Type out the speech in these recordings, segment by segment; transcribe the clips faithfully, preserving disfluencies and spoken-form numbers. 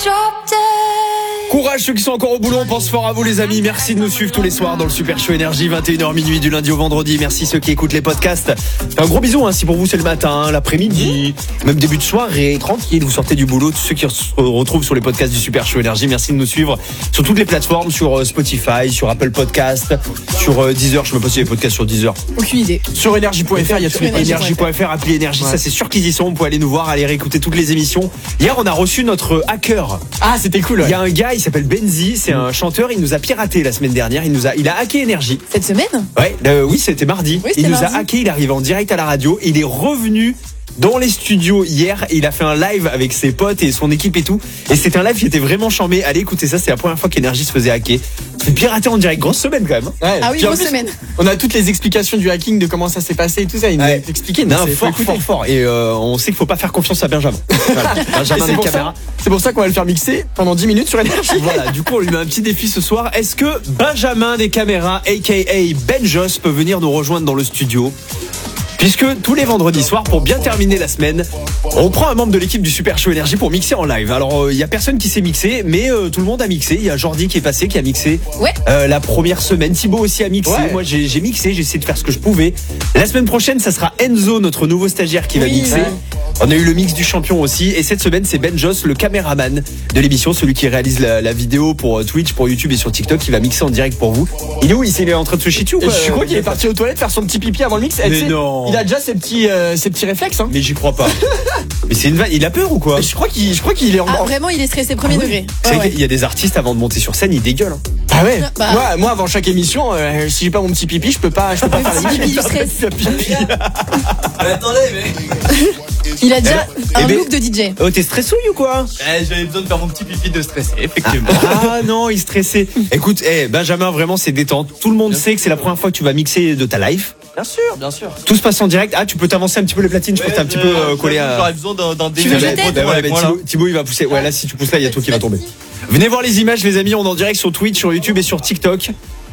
Courage ceux qui sont encore au boulot, on pense fort à vous les amis. Merci de nous suivre tous les soirs dans le Super Show Énergie, vingt et une heures minuit du lundi au vendredi. Merci ceux qui écoutent les podcasts. Un gros bisou hein, si pour vous c'est le matin, l'après-midi, même début de soirée, tranquille, vous sortez du boulot. Tous ceux qui se retrouvent sur les podcasts du Super Show Énergie, merci de nous suivre sur toutes les plateformes, sur Spotify, sur Apple Podcast, sur Deezer. Je ne sais pas s'il y a des podcasts sur Deezer. Aucune idée. Sur énergie point f r, il y a tous les énergie point f r, appli Énergie, ouais. Ça c'est sûr qu'ils y sont. Vous pouvez aller nous voir, aller réécouter toutes les émissions. Hier on a reçu notre hacker. Ah c'était cool. Il y a un gars, il s'appelle Benzi, c'est un chanteur, il nous a piraté la semaine dernière, il nous a, il a hacké Énergie. Cette semaine ? Ouais, euh, oui, c'était mardi. Oui, c'était il nous mardi. a hacké, il arrive en direct à la radio, il est revenu dans les studios hier, il a fait un live avec ses potes et son équipe et tout, et c'était un live qui était vraiment chambé. Allez écoutez ça, c'est la première fois qu'Énergie se faisait hacker. C'est piraté en direct, grosse semaine quand même. Ouais. Ah oui, Puis en grosse plus, semaine. On a toutes les explications du hacking, de comment ça s'est passé et tout ça. Il nous a Ouais. expliqué. Non, donc c'est- faut fort, écouter. fort, fort. Et euh, on sait qu'il faut pas faire confiance à Benjamin. Voilà. Et Benjamin c'est des pour ça- caméras. C'est pour ça qu'on va le faire mixer pendant dix minutes sur Énergie. Voilà, du coup on lui met un petit défi ce soir. Est-ce que Benjamin des caméras, aka Benjos, peut venir nous rejoindre dans le studio? Puisque tous les vendredis soirs, pour bien terminer la semaine, on prend un membre de l'équipe du Super Show Énergie pour mixer en live. Alors il euh, y a personne qui s'est mixé, mais euh, tout le monde a mixé. Il y a Jordi qui est passé, qui a mixé Ouais. euh, la première semaine. Thibaut aussi a mixé. Ouais. Moi j'ai, j'ai mixé, j'ai essayé de faire ce que je pouvais. La semaine prochaine, ça sera Enzo, notre nouveau stagiaire, qui va Oui, mixer. ouais. On a eu le mix du champion aussi. Et cette semaine, c'est Benjos, le caméraman de l'émission, celui qui réalise la, la vidéo pour euh, Twitch, pour YouTube et sur TikTok, qui va mixer en direct pour vous. Il est où? Il est en train de se chier dessus ou Et quoi? je crois qu'il est parti aux toilettes faire son petit pipi avant le mix. Et Mais tu sais, non. Il a déjà ses petits, euh, ses petits réflexes. Hein. Mais j'y crois pas. Mais c'est une vanne. Il a peur ou quoi? Et je crois qu'il, je crois qu'il est en. Ah vraiment, il est stressé premier Ah oui. degré. C'est Ouais, vrai ouais. qu'il y a des artistes avant de monter sur scène, ils dégueulent. hein. Ah ouais. Bah. Moi, moi, avant chaque émission, euh, si j'ai pas mon petit pipi, je peux pas, je peux pas faire Petit l'émission. pipi du stress. Mais attendez, mais. Il a déjà Eh un ben- look de D J. Oh, t'es stressouille ou quoi? Eh, j'avais besoin de faire mon petit pipi de stress, effectivement. Ah non, il est stressé. Écoute, eh, Benjamin, vraiment, c'est détente. Tout le monde Bien sait que c'est la première fois que tu vas mixer de ta life. Bien sûr, bien sûr. Tout se passe en direct. Ah, tu peux t'avancer un petit peu les platines, je peux Ouais, un petit je- peu euh, coller à. J'aurais besoin d'un, d'un Tu veux déjeuner que je breton t'aide Ouais, avec bah, moi, là. Thibaut, Thibaut, il va pousser. Ouais, là, si tu pousses là, il y a tout qui va tomber. Venez voir les images, les amis. On est en direct sur Twitch, sur YouTube et sur TikTok.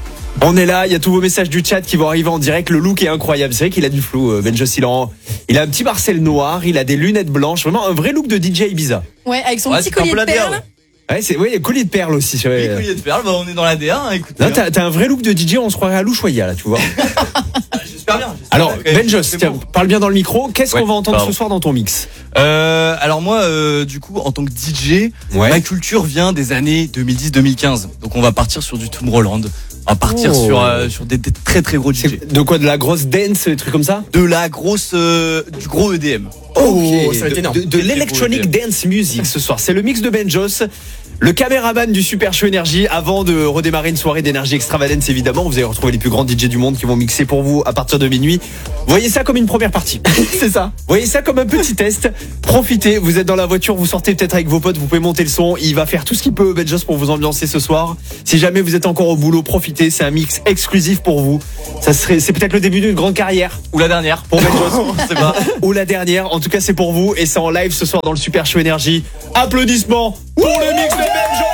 On est là, il y a tous vos messages du chat qui vont arriver en direct. Le look est incroyable. C'est vrai qu'il a du flou, euh, Benjos. Il, en- il a un petit Marcel noir, il a des lunettes blanches. Vraiment un vrai look de D J Ibiza. Ouais, avec son Ouais, petit c'est un collier peu de la D A, perles. ouais. Ouais, c'est ouais, collier de perles aussi. c'est vrai. Oui, collier de perles, bah, on est dans la D A, hein, écoutez. Non, hein. t'as, t'as un vrai look de D J, on se croirait à Louchoya là, tu vois. Ah, J'espère bien. j'espère Alors, bien que- Benjos, c'est tiens, bon. parle bien dans le micro. Qu'est-ce Ouais, qu'on va entendre pardon. ce soir dans ton mix? Euh, alors moi, euh, du coup, en tant que D J, Ouais. ma culture vient des années deux mille dix deux mille quinze. Donc on va partir sur du Tomorrowland. On va partir Oh. sur, euh, sur des, des très très gros D J. C'est de quoi? De la grosse dance, des trucs comme ça? De la grosse, euh, du gros E D M. Oh, ça va être de, énorme. de, de l'electronic dance music ce soir. C'est le mix de Benjos, le caméraman du Super Show Énergie. Avant de redémarrer une soirée d'énergie extravagance, évidemment, vous allez retrouver les plus grands D J du monde qui vont mixer pour vous à partir de minuit. Voyez ça comme une première partie. C'est ça. Voyez ça comme un petit test. Profitez, vous êtes dans la voiture, vous sortez peut-être avec vos potes, vous pouvez monter le son. Il va faire tout ce qu'il peut, Benjos, pour vous ambiancer ce soir. Si jamais vous êtes encore au boulot, profitez. C'est un mix exclusif pour vous. Ça serait, c'est peut-être le début d'une grande carrière Ou la dernière. pour Benjos. C'est pas. Ou la dernière. En tout cas, c'est pour vous et c'est en live ce soir dans le Super Show Énergie. Applaudissements pour le mix de Benjos.